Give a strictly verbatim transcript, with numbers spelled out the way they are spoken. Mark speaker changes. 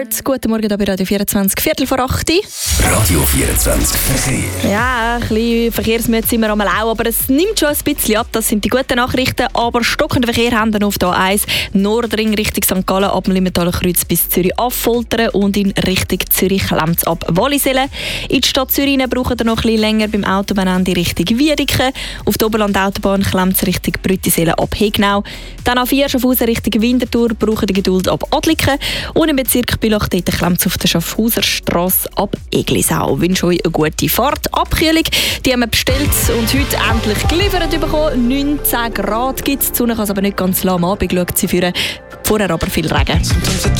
Speaker 1: gut. Guten Morgen hier bei Radio vierundzwanzig, Viertel vor acht.
Speaker 2: Radio vierundzwanzig Verkehr.
Speaker 1: Ja, ein bisschen verkehrsmüde sind wir einmal auch, aber es nimmt schon ein bisschen ab. Das sind die guten Nachrichten. Aber stockenden Verkehr haben wir auf der A eins Nordring Richtung Sankt Gallen ab dem Limentaler Kreuz bis Zürich-Affoltern und in Richtung Zürich-Lemz ab Wallisellen. In die Stadt Zürich brauchen wir noch ein bisschen länger beim Autobahnende Richtung Wiedeke. Auf der Oberland-Autobahn Klemz Richtung Brüttisellen ab Hegnau. Dann A vier Schaffhausen Richtung Winterthur brauchen die Geduld ab Adliken. Und im Bezirk Bülach dort Klemz auf der Schaffhauser Strasse ab Eglisau. Ich wünsche euch eine gute Fahrt. Abkühlung, die haben wir bestellt und heute endlich geliefert bekommen. neunzehn Grad gibt es. Die Sonne kann es aber nicht ganz lang am Abend schaut sie führen. Vorher aber viel Regen.